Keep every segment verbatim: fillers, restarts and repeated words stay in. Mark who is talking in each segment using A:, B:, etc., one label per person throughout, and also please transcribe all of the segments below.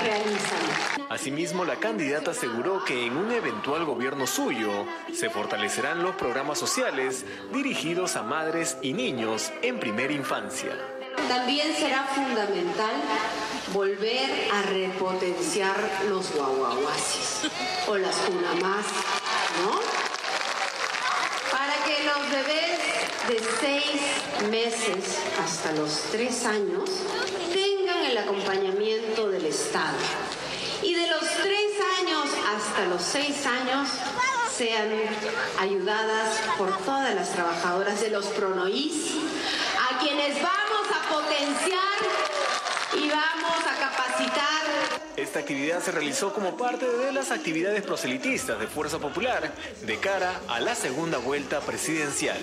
A: realizan.
B: Asimismo, la candidata aseguró que en un eventual gobierno suyo se fortalecerán los programas sociales dirigidos a madres y niños en primera infancia.
A: También será fundamental volver a repotenciar los guaguaguasis o las cunamás, ¿no? Para que los bebés de seis meses hasta los tres años tengan el acompañamiento del Estado. Y de los tres años hasta los seis años sean ayudadas por todas las trabajadoras de los PRONOIS, a quienes vamos a potenciar y vamos a capacitar.
B: Esta actividad se realizó como parte de las actividades proselitistas de Fuerza Popular de cara a la segunda vuelta presidencial.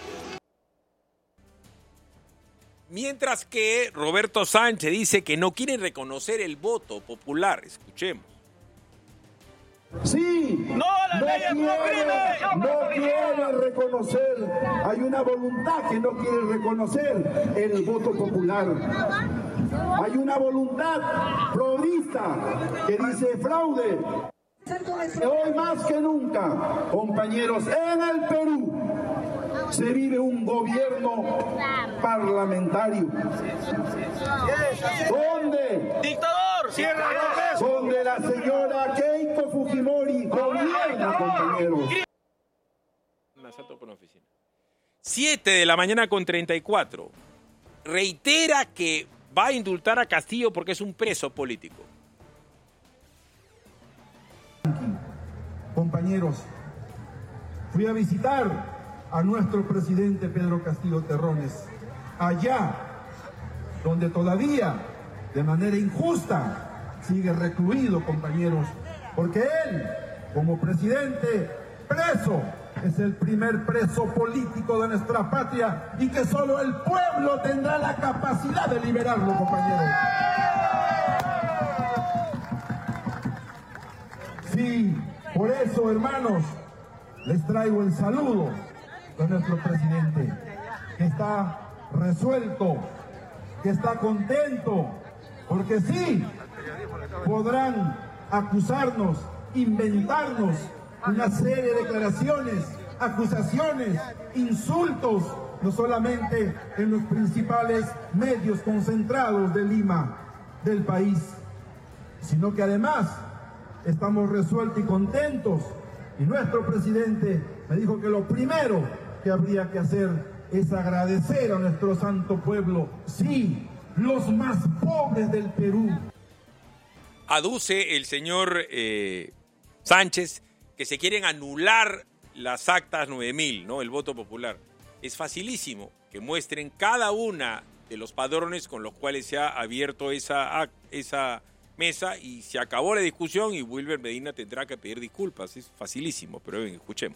C: Mientras que Roberto Sánchez dice que no quiere reconocer el voto popular. Escuchemos.
D: Sí, no, la no, quiere, no quiere reconocer, hay una voluntad que no quiere reconocer el voto popular. Hay una voluntad progresista que dice fraude. Hoy más que nunca, compañeros, en el Perú se vive un gobierno parlamentario. ¿Dónde?
E: ¡Dictador! ¡Cierra la
D: Donde la señora Keiko Fujimori gobierna, compañeros.
C: siete de la mañana con treinta y cuatro. Reitera que va a indultar a Castillo porque es un preso político.
D: Compañeros, fui a visitar a nuestro presidente Pedro Castillo Terrones, allá donde todavía, de manera injusta, sigue recluido, compañeros, porque él, como presidente, preso, es el primer preso político de nuestra patria y que solo el pueblo tendrá la capacidad de liberarlo, compañeros. Sí, por eso, hermanos, les traigo el saludo de nuestro presidente, que está resuelto, que está contento, porque sí, podrán acusarnos, inventarnos una serie de declaraciones, acusaciones, insultos, no solamente en los principales medios concentrados de Lima, del país, sino que además estamos resueltos y contentos. Y nuestro presidente me dijo que lo primero que habría que hacer es agradecer a nuestro santo pueblo, sí, los más pobres del Perú.
C: Aduce el señor eh, Sánchez que se quieren anular las actas nueve mil, ¿no? El voto popular. Es facilísimo que muestren cada una de los padrones con los cuales se ha abierto esa, esa mesa y se acabó la discusión y Wilber Medina tendrá que pedir disculpas. Es facilísimo, pero ven, escuchemos.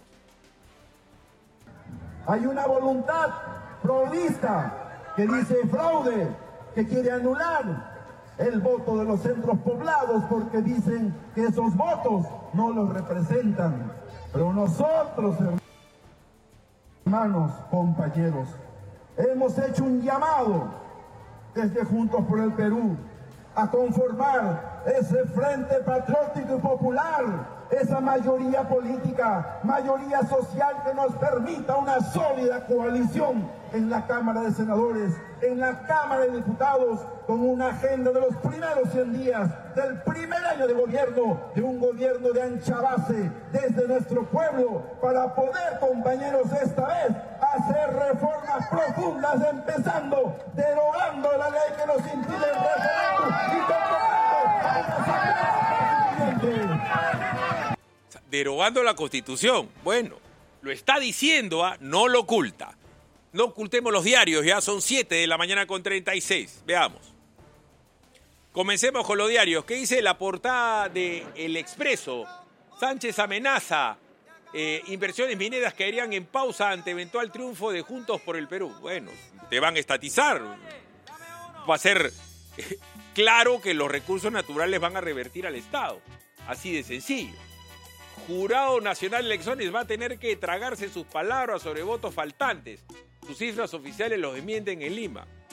D: Hay una voluntad progresista que dice fraude, que quiere anular el voto de los centros poblados porque dicen que esos votos no los representan. Pero nosotros, hermanos, compañeros, hemos hecho un llamado desde Juntos por el Perú a conformar ese frente patriótico y popular, esa mayoría política, mayoría social que nos permita una sólida coalición en la Cámara de Senadores, en la Cámara de Diputados, con una agenda de los primeros cien días del primer año de gobierno, de un gobierno de ancha base desde nuestro pueblo, para poder, compañeros, esta vez hacer reformas profundas, empezando derogando la ley que nos impide el referéndum y convocando a una asamblea constituyente.
C: Derogando la Constitución. Bueno, lo está diciendo, ¿eh? No lo oculta. No ocultemos los diarios, ya son siete de la mañana con treinta y seis. Veamos. Comencemos con los diarios. ¿Qué dice la portada de El Expreso? Sánchez amenaza. Eh, inversiones mineras caerían en pausa ante eventual triunfo de Juntos por el Perú. Bueno, te van a estatizar. Va a ser eh, claro que los recursos naturales van a revertir al Estado. Así de sencillo. Jurado Nacional de Elecciones va a tener que tragarse sus palabras sobre votos faltantes. Sus cifras oficiales los desmienten en Lima.